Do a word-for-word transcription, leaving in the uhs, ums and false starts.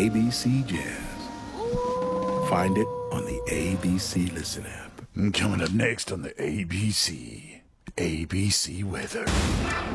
A B C Jazz. Find it on the A B C Listen app. Coming up next on the A B C, A B C Weather.